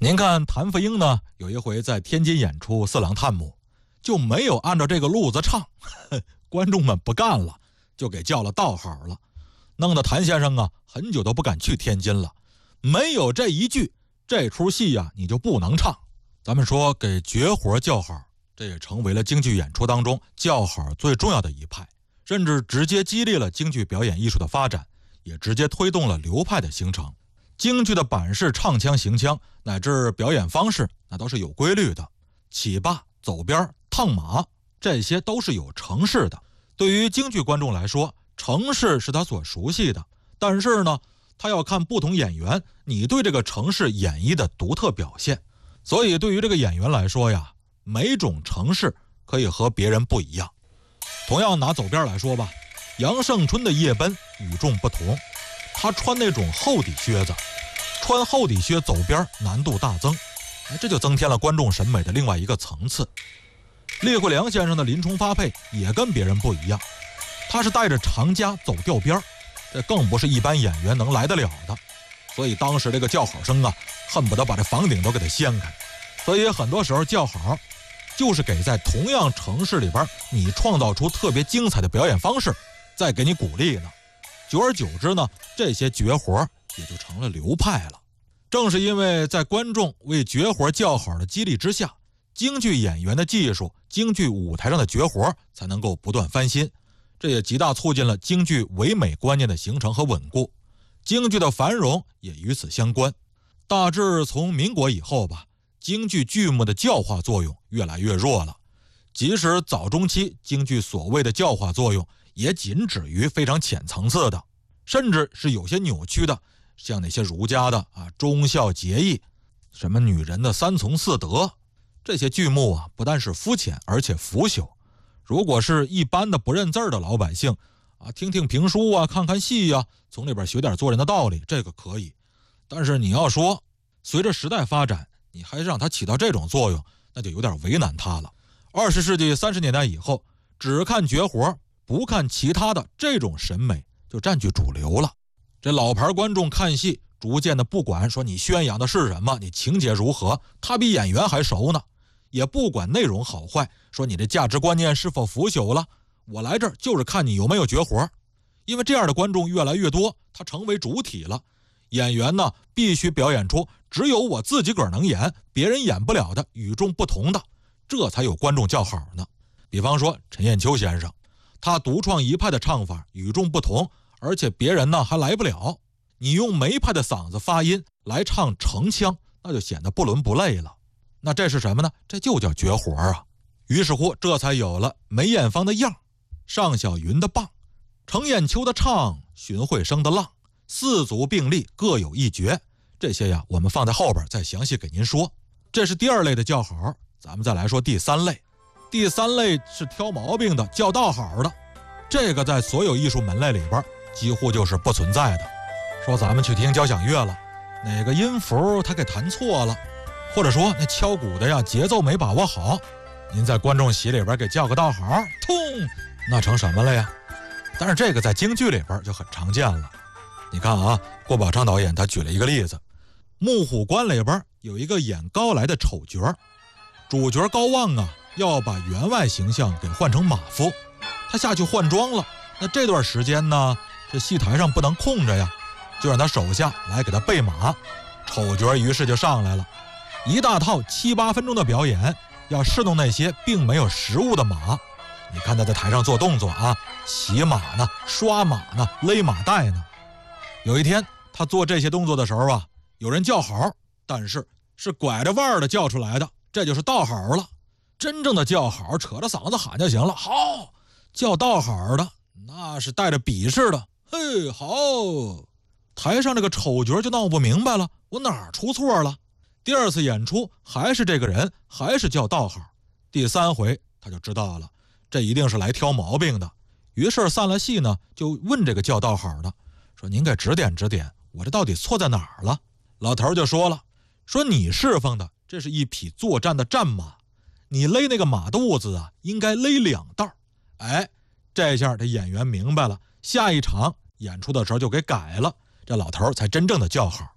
您看谭富英呢，有一回在天津演出《四郎探母》，就没有按照这个路子唱，观众们不干了，就给叫了道好了，弄得谭先生啊很久都不敢去天津了。没有这一句，这出戏啊你就不能唱。咱们说给绝活叫好，这也成为了京剧演出当中叫好最重要的一派，甚至直接激励了京剧表演艺术的发展，也直接推动了流派的形成。京剧的板式、唱腔、行腔乃至表演方式，那都是有规律的，起霸、走边、趟马，这些都是有程式的。对于京剧观众来说，程式是他所熟悉的，但是呢，他要看不同演员你对这个程式演绎的独特表现。所以对于这个演员来说呀，每种程式可以和别人不一样。同样拿走边来说吧，杨胜春的夜奔与众不同，他穿那种厚底靴子，穿厚底靴走边难度大增，这就增添了观众审美的另外一个层次。列惠良先生的林冲发配也跟别人不一样，他是带着长枷走吊边，这更不是一般演员能来得了的。所以当时这个叫好声啊，恨不得把这房顶都给它掀开。所以很多时候叫好就是给在同样城市里边你创造出特别精彩的表演方式，再给你鼓励呢。久而久之呢，这些绝活也就成了流派了。正是因为在观众为绝活叫好的激励之下，京剧演员的技术、京剧舞台上的绝活才能够不断翻新，这也极大促进了京剧唯美观念的形成和稳固。京剧的繁荣也与此相关。大致从民国以后吧，京剧剧目的教化作用越来越弱了。即使早中期京剧所谓的教化作用也仅止于非常浅层次的，甚至是有些扭曲的，像那些儒家的忠孝节义，什么女人的三从四德，这些剧目啊不但是肤浅，而且腐朽。如果是一般的不认字的老百姓听听评书看看戏从里边学点做人的道理，这个可以。但是你要说随着时代发展，你还让它起到这种作用，那就有点为难它了。20世纪30年代以后，只看绝活不看其他的，这种审美就占据主流了。这老牌观众看戏逐渐的不管说你宣扬的是什么，你情节如何，他比演员还熟呢。也不管内容好坏，说你这价值观念是否腐朽了，我来这儿就是看你有没有绝活。因为这样的观众越来越多，他成为主体了。演员呢必须表演出只有我自己个儿能演，别人演不了的，与众不同的，这才有观众叫好呢。比方说陈彦秋先生，他独创一派的唱法，与众不同，而且别人呢还来不了。你用梅派的嗓子发音来唱程腔，那就显得不伦不类了。那这是什么呢？这就叫绝活啊。于是乎这才有了梅艳芳的样，尚小云的棒，程砚秋的唱，荀慧生的浪，四足并立各有一绝。这些呀我们放在后边再详细给您说。这是第二类的叫好，咱们再来说第三类。第三类是挑毛病的，叫道好的。这个在所有艺术门类里边几乎就是不存在的。说咱们去听交响乐了，哪个音符他给弹错了，或者说那敲鼓的呀节奏没把握好，您在观众席里边给叫个道好，痛，那成什么了呀？但是这个在京剧里边就很常见了。你看郭宝昌导演他举了一个例子，木虎关里边有一个演高来的丑角，主角高旺要把员外形象给换成马夫，他下去换装了。那这段时间呢，这戏台上不能空着呀，就让他手下来给他备马。丑角于是就上来了，一大套7、8分钟的表演，要侍弄那些并没有实物的马。你看他在台上做动作洗马呢，刷马呢，勒马带呢。有一天他做这些动作的时候有人叫好，但是是拐着弯的叫出来的，这就是道好了。真正的叫好扯着嗓子喊就行了，好。叫道好的那是带着鄙视的，嘿，好。台上这个丑角就闹不明白了，我哪儿出错了？第二次演出还是这个人，还是叫道好。第3回他就知道了，这一定是来挑毛病的。于是散了戏呢，就问这个叫道好的，说您给指点指点，我这到底错在哪儿了？老头就说了，说你侍奉的这是一匹作战的战马，你勒那个马肚子应该勒2道。这下这演员明白了，下一场演出的时候就给改了，这老头才真正的叫好。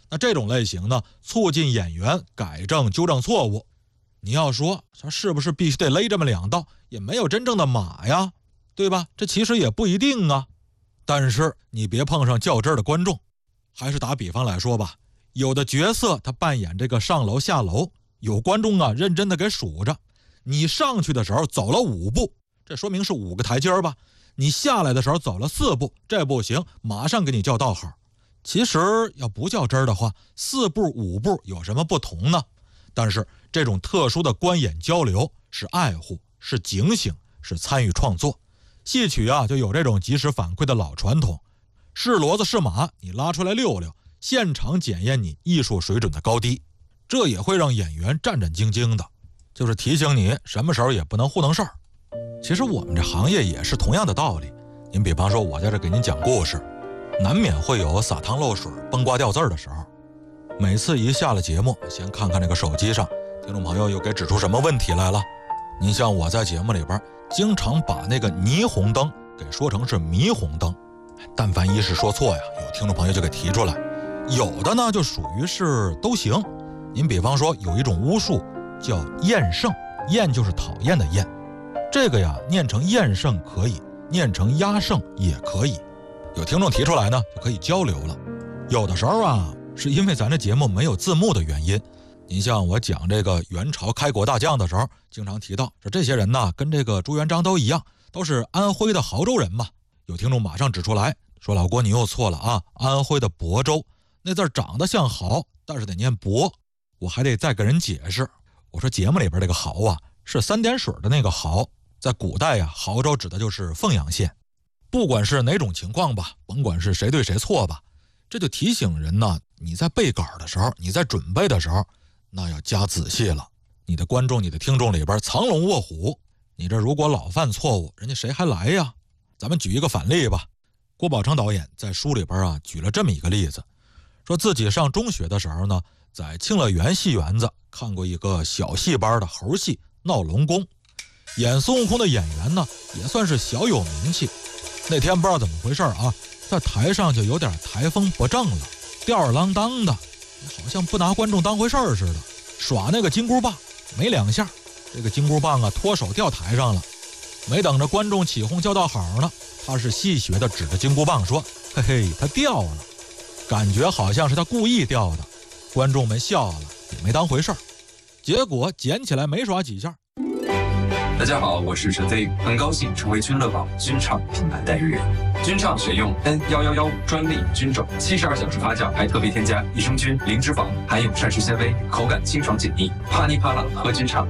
那这种类型呢，促进演员改正纠正错误。你要说是不是必须得勒这么两道，也没有真正的马呀，对吧？这其实也不一定啊。但是你别碰上较真的观众。还是打比方来说吧，有的角色他扮演这个上楼下楼，有观众啊认真的给数着，你上去的时候走了5步，这说明是5个台阶吧，你下来的时候走了4步，这不行，马上给你叫道号。其实要不较真的话，4步5步有什么不同呢？但是这种特殊的观演交流是爱护，是警醒，是参与创作。戏曲啊就有这种及时反馈的老传统，是骡子是马，你拉出来溜溜，现场检验你艺术水准的高低，这也会让演员战战兢兢的，就是提醒你什么时候也不能糊弄事儿。其实我们这行业也是同样的道理。您比方说我在这给您讲故事，难免会有洒汤漏水崩瓜掉字儿的时候。每次一下了节目，先看看这个手机上听众朋友又给指出什么问题来了。您像我在节目里边经常把那个霓虹灯给说成是霓虹灯，但凡一是说错呀，有听众朋友就给提出来。有的呢就属于是都行。您比方说有一种巫术叫厌胜，厌就是讨厌的厌，这个呀念成厌胜可以，念成压胜也可以。有听众提出来呢，就可以交流了。有的时候啊，是因为咱这节目没有字幕的原因。您像我讲这个元朝开国大将的时候，经常提到说这些人呢跟这个朱元璋都一样，都是安徽的亳州人嘛。有听众马上指出来说，老郭你又错了啊，安徽的亳州那字长得像亳，但是得念亳。我还得再跟人解释，我说节目里边这个亳啊是3点水的那个亳，在古代呀，亳州指的就是凤阳县。不管是哪种情况吧，甭管是谁对谁错吧，这就提醒人呢，你在背稿的时候，你在准备的时候，那要加仔细了。你的观众你的听众里边藏龙卧虎，你这如果老犯错误，人家谁还来呀？咱们举一个反例吧。郭宝昌导演在书里边啊举了这么一个例子，说自己上中学的时候呢，在庆乐园戏园子看过一个小戏班的猴戏闹龙宫，演孙悟空的演员呢也算是小有名气。那天不知道怎么回事啊，在台上就有点台风不正了，吊儿郎当的，好像不拿观众当回事似的，耍那个金箍棒，没2下，这个金箍棒啊脱手掉台上了。没等着观众起哄叫道好呢，他是戏谑的指着金箍棒说：“嘿嘿，他掉了。”感觉好像是他故意掉的，观众们笑了，也没当回事儿。结果捡起来没耍几下。 大家好，我是陈飞宇，很高兴成为君乐宝君畅品牌代言人。君畅选用 N1115专利菌种，72小时发酵，还特别添加益生菌、零脂肪，含有膳食纤维，口感清爽解腻，啪哩啪啦喝君畅。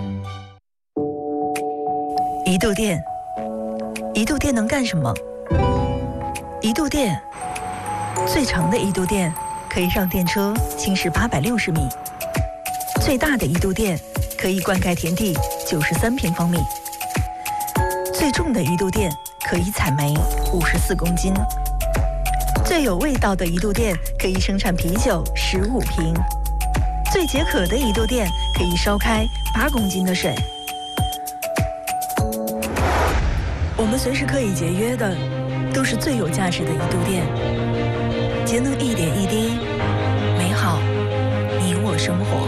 一度电，一度电能干什么？一度电，最长的一度电可以让电车行驶860米，最大的一度电可以灌溉田地93平方米，最重的一度电可以采煤54公斤，最有味道的一度电可以生产啤酒15瓶，最解渴的一度电可以烧开8公斤的水。我们随时可以节约的，都是最有价值的一度电。节能一点一滴，美好你我生活。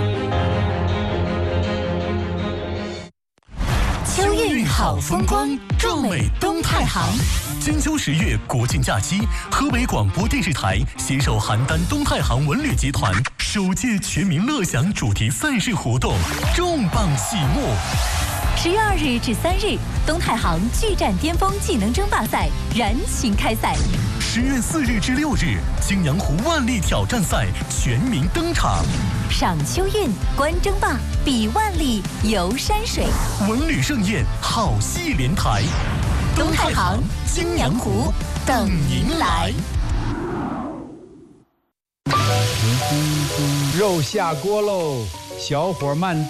秋韵好风光，壮美东太行。金秋10月国庆假期，河北广播电视台携手邯郸东太行文旅集团首届全民乐享主题赛事活动重磅启幕。 10月2日至3日，东太行巨战巅峰技能争霸赛燃情开赛。 10月4日至6日，青阳湖万里挑战赛全民登场。 赏秋韵，观争霸，比万里，游山水， 文旅盛宴，好戏连台。 东太行，青阳湖，等您来。 肉下锅喽，小火慢